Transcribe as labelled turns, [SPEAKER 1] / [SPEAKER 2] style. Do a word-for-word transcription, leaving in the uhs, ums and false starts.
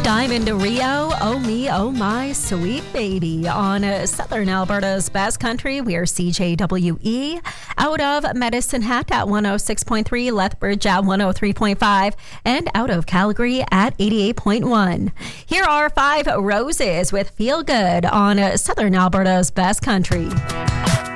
[SPEAKER 1] Diamond Rio, oh me, oh my sweet baby. On uh, Southern Alberta's Best Country, we are C J W E. Out of Medicine Hat at one oh six point three, Lethbridge at one oh three point five, and out of Calgary at eighty-eight point one. Here are Five Roses with Feel Good on uh, Southern Alberta's Best Country.